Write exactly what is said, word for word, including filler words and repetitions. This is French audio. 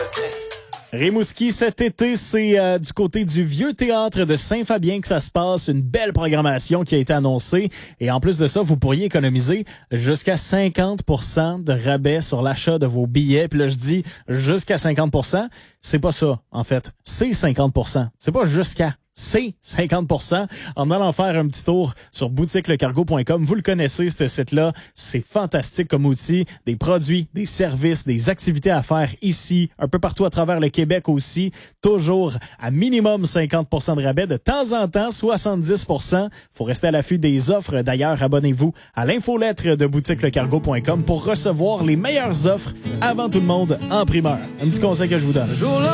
Rimouski, cet été, c'est euh, du côté du Vieux Théâtre de Saint-Fabien que ça se passe. Une belle programmation qui a été annoncée. Et en plus de ça, vous pourriez économiser jusqu'à cinquante pour cent de rabais sur l'achat de vos billets. Puis là, je dis jusqu'à cinquante pour cent. C'est pas ça, en fait. C'est cinquante pour cent. C'est pas jusqu'à. C'est cinquante pour cent en allant faire un petit tour sur boutique le cargo point com. Vous le connaissez, ce site-là. C'est fantastique comme outil. Des produits, des services, des activités à faire ici, un peu partout à travers le Québec aussi. Toujours à minimum cinquante pour cent de rabais. De temps en temps, soixante-dix pour cent. Faut rester à l'affût des offres. D'ailleurs, abonnez-vous à l'infolettre de boutique le cargo point com pour recevoir les meilleures offres avant tout le monde en primeur. Un petit conseil que je vous donne.